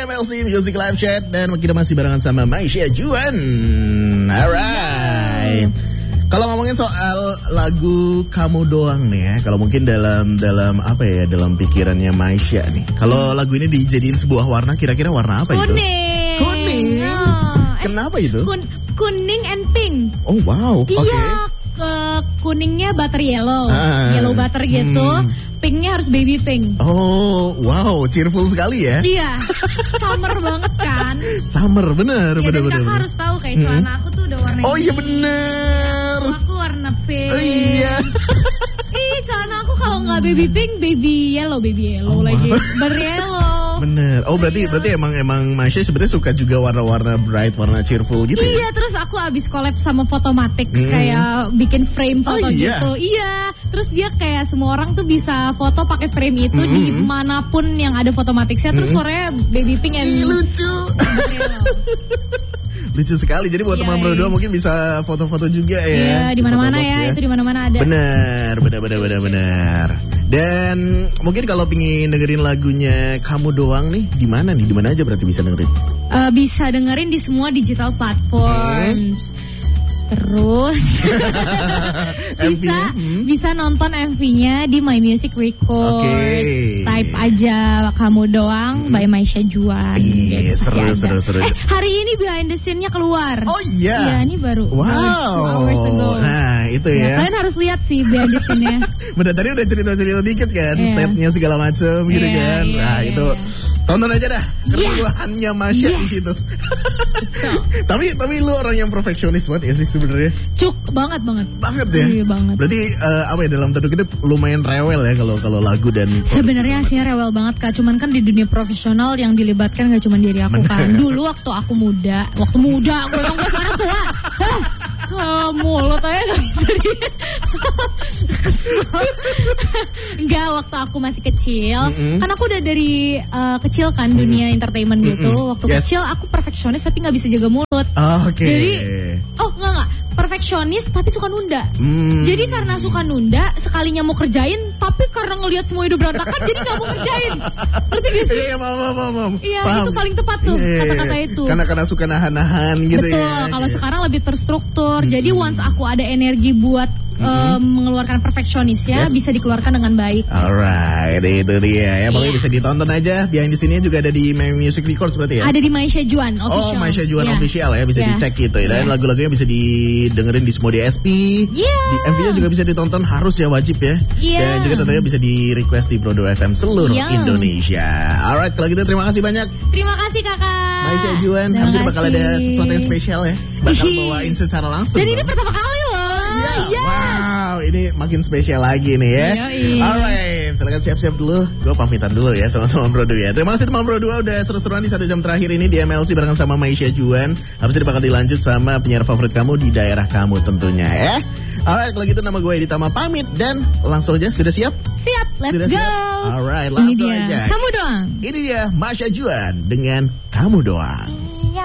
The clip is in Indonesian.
MLC Music Live Chat dan kita masih barengan sama Maisha Juan. Alright. Kalau ngomongin soal lagu Kamu Doang nih ya, kalau mungkin dalam apa ya, dalam pikirannya Maisha nih. Kalau lagu ini dijadiin sebuah warna, kira-kira warna apa itu? Kuning. Oh, Kenapa itu? Kuning and pink. Oh wow. Iya. Okay. Kuningnya butter yellow, yellow butter gitu. Pinknya harus baby pink. Oh, wow, cheerful sekali ya. Iya, summer banget kan. Summer, bener. Dan kakak harus tahu kayak celana aku tuh udah warna Oh ini. iya bener. Aku warna pink. Oh iya. Celana aku kalau nggak baby pink, baby yellow lagi. Butter yellow. Bener. Oh berarti emang Maisha sebenarnya suka juga warna-warna bright, warna cheerful gitu. Iya, terus aku abis collab sama Fotomatic kayak bikin frame foto gitu. Iya. Terus dia kayak semua orang tuh bisa foto pakai frame itu di manapun yang ada Fotomatic-nya. Terus warnanya baby pink and lucu. Lucu sekali. Jadi buat teman berdua mungkin bisa foto-foto juga ya. Iya, di mana-mana ya. Itu di mana-mana ada. Benar. Dan mungkin kalau pingin dengerin lagunya Kamu Doang nih, di mana nih? Di mana aja berarti bisa dengerin? Bisa dengerin di semua digital platform. Terus bisa nonton MV-nya di My Music Record. Type aja Kamu Doang by Maisha Juan. Iya, seru. Hari ini behind the scene-nya keluar. Oh iya. Iya, ini baru. Wow. 2 hours ago. Nah, itu ya. Kalian harus lihat sih behind the scene-nya. Bener, tadi udah cerita-cerita dikit kan, setnya segala macam gitu kan. Nah, itu tonton aja dah kereluhannya Maisha di situ. Tapi lu orang yang perfeksionis banget ya sih sebenarnya. Banget ya. Iya banget. Berarti dalam tanda kutip lumayan rewel ya kalau lagu dan sebenarnya sih rewel banget Kak. Cuman kan di dunia profesional yang dilibatkan gak cuma diri aku kan. Dulu waktu aku muda aku bilang gue sekarang tua. Mulut aja gak bisa Enggak, waktu aku masih kecil kan aku udah dari kecil kan dunia entertainment gitu. Waktu kecil aku perfeksionis tapi gak bisa jaga mulut. Jadi enggak perfeksionis tapi suka nunda. Jadi karena suka nunda, sekalinya mau kerjain tapi karena ngelihat semua hidup berantakan jadi gak mau kerjain. Ngerti gak sih? Iya, paham. Iya, itu paling tepat tuh kata-kata itu. Karena suka nahan-nahan gitu. Betul, kalau sekarang lebih terstruktur. Jadi once aku ada energi buat mengeluarkan perfeksionisnya bisa dikeluarkan dengan baik. Alright, itu dia ya. Pokoknya bisa ditonton aja. Behind the scene-nya juga ada di My Music Records berarti ya? Ada di Maisha Juan official. Oh, Maisha Juan official ya, bisa dicek gitu ya. Dan lagu-lagunya bisa didengerin di semua DSP. Di MV-nya juga bisa ditonton, harus ya, wajib ya. Dan juga tentunya bisa di request di Brodo FM seluruh Indonesia. Alright, kalau gitu terima kasih banyak. Terima kasih Kakak. Maisha Juan, habis itu bakal ada sesuatu yang spesial ya. Bakal bawain secara langsung. Dan ini pertama kali loh. Wow, ini makin spesial lagi nih ya. Alright, silakan siap-siap dulu. Gue pamitan dulu ya sama teman Bro 2 ya. Terima kasih teman Bro 2 udah seru-seruan di 1 jam terakhir ini di MLC barengan sama Maisha Juan. Habis itu bakal dilanjut sama penyiar favorit kamu di daerah kamu tentunya ya. Alright, kalau gitu nama gue Editama pamit dan langsung aja. Sudah siap? Siap, let's go. Alright, langsung aja. Kamu Doang. Ini dia Maisha Juan dengan Kamu Doang.